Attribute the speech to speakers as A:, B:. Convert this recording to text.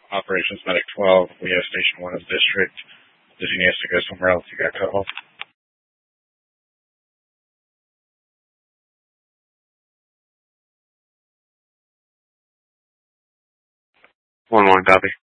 A: Operations Medic 12, we have Station 1 as District. If he needs to go somewhere else, you got cut off. 1-1, copy.